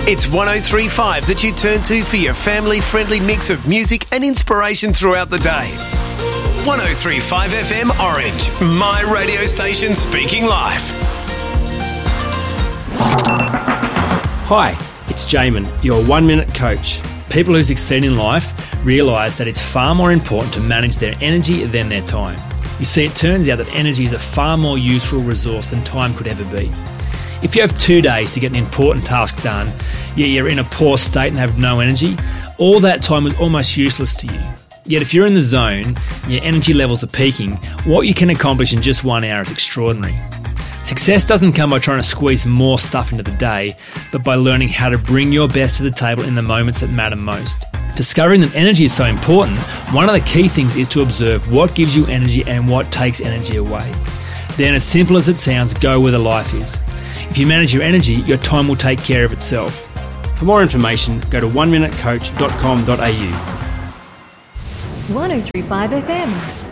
It's 103.5 that you turn to for your family-friendly mix of music and inspiration throughout the day. 103.5 FM Orange, my radio station speaking live. Hi, it's Jamin, your 1-minute coach. People who succeed in life realise that it's far more important to manage their energy than their time. You see, it turns out that energy is a far more useful resource than time could ever be. If you have 2 days to get an important task done, yet you're in a poor state and have no energy, all that time is almost useless to you. Yet if you're in the zone, your energy levels are peaking, what you can accomplish in just 1 hour is extraordinary. Success doesn't come by trying to squeeze more stuff into the day, but by learning how to bring your best to the table in the moments that matter most. Discovering that energy is so important, one of the key things is to observe what gives you energy and what takes energy away. Then, as simple as it sounds, go where the life is. If you manage your energy, your time will take care of itself. For more information, go to oneminutecoach.com.au. 103.5 FM.